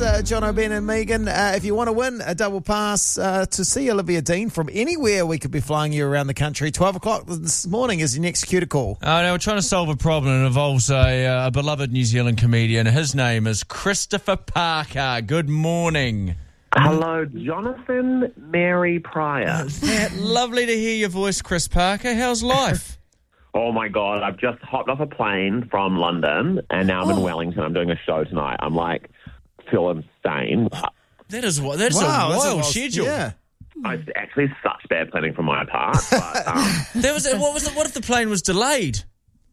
John O'Ben and Megan. If you want to win a double pass to see Olivia Dean from anywhere, we could be flying you around the country. 12 o'clock this morning is your next cue to call. Now we're trying to solve a problem. It involves a beloved New Zealand comedian. His name is Christopher Parker. Good morning. Hello, Jonathan Mary Pryor. Lovely to hear your voice, Chris Parker. How's life? Oh, my God. I've just hopped off a plane from London, and now I'm in Wellington. I'm doing a show tonight. I'm feel insane. That's a wild schedule. Yeah. It's actually such bad planning from my part. But, what if the plane was delayed?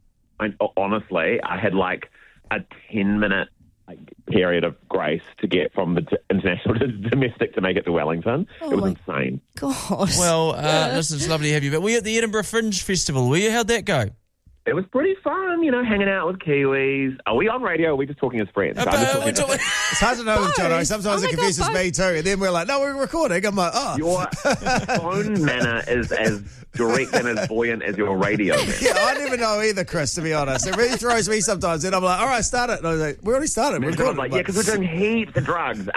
honestly, I had a 10-minute period of grace to get from the international to domestic to make it to Wellington. It was insane. God. Well, listen, it's lovely to have you. But were you at the Edinburgh Fringe Festival? How'd that go? It was pretty fun, hanging out with Kiwis. Are we on radio or are we just talking as friends? It's hard to know with Jono. Sometimes it confuses me too. And then we're like, no, we're recording. I'm like, Your phone manner is as direct and as buoyant as your radio manner. Yeah, I never know either, Chris, to be honest. It really throws me sometimes. And I'm like, all right, start it. And I was like, we already started. We're recording. because we're doing heaps of drugs.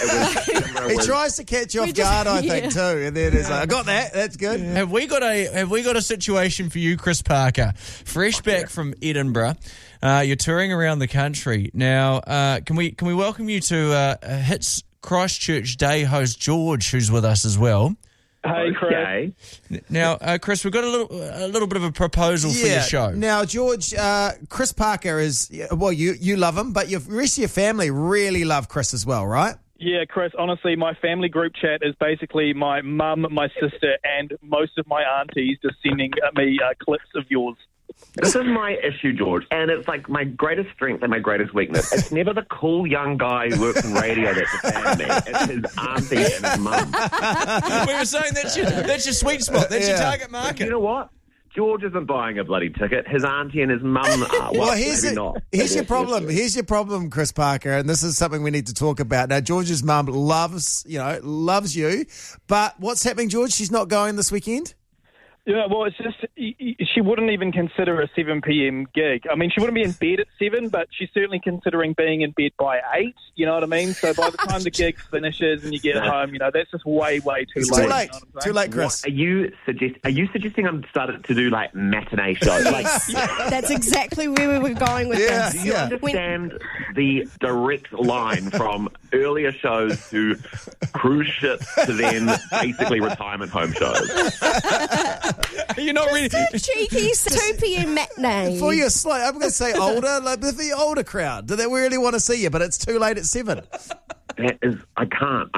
He tries to catch you off guard, I think, too. And then it's like, I got that. That's good. Have we got a situation for you, Chris Parker? Fresh back from Edinburgh. You're touring around the country. Now, can we welcome you to Hits Christchurch Day host George, who's with us as well. Hey, Chris. Okay. Now, Chris, we've got a little bit of a proposal for your show. Now, George, Chris Parker is, you love him, but the rest of your family really love Chris as well, right? Yeah, Chris, honestly, my family group chat is basically my mum, my sister, and most of my aunties just sending me clips of yours. This is my issue, George, and it's my greatest strength and my greatest weakness. It's never the cool young guy who works in radio that's a fan of me. It's his auntie and his mum. We were saying that's your sweet spot. That's your target market. You know what? George isn't buying a bloody ticket. His auntie and his mum are. Well, here's your problem. Here's your problem, Chris Parker, and this is something we need to talk about. Now, George's mum loves you, but what's happening, George? She's not going this weekend? Yeah, well, it's just she wouldn't even consider a 7 p.m. gig. I mean, she wouldn't be in bed at 7, but she's certainly considering being in bed by 8, you know what I mean? So by the time the gig finishes and you get home, that's just way, way too late. Too late. Too late, Chris. What, are you suggesting I'm starting to do matinee shows? That's exactly where we were going with this. Do you understand the direct line from earlier shows to cruise ships to then basically retirement home shows? You're not really So cheeky 2 p.m. matinee. For your I'm going to say older, for the older crowd. Do they really want to see you? But it's too late at 7. I can't.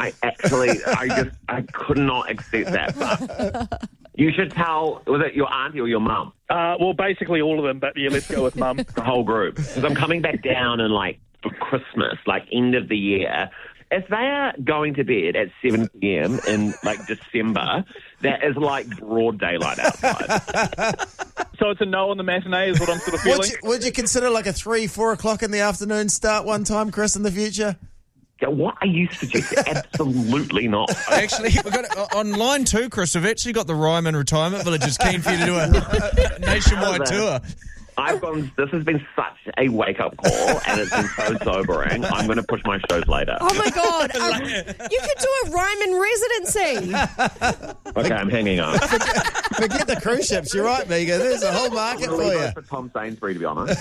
I could not accept that. But you should tell, was it your auntie or your mum? Well, basically all of them, but yeah, let's go with mum. The whole group. Because I'm coming back down in for Christmas, end of the year. If they are going to bed at 7 p.m. in December, that is broad daylight outside. So it's a no on the matinee is what I'm sort of feeling. Would you consider a 3-4 o'clock in the afternoon start one time, Chris, in the future? What are you suggesting? Absolutely not. Actually, we've got on line 2, Chris. We've actually got the Ryman Retirement Villages keen for you to do a nationwide tour. This has been such a wake-up call, and it's been so sobering. I'm going to push my shows later. Oh, my God. You could do a Ryman residency. Okay, I'm hanging up. Forget the cruise ships. You're right, Megan. There's a whole market for you. For Tom Sainsbury, to be honest.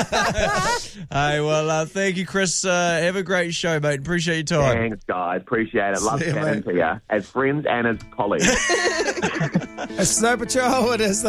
Hey, well, thank you, Chris. Have a great show, mate. Appreciate your time. Thanks, guys. Appreciate it. Love chatting to you as friends and as colleagues. Snow Patrol, it is.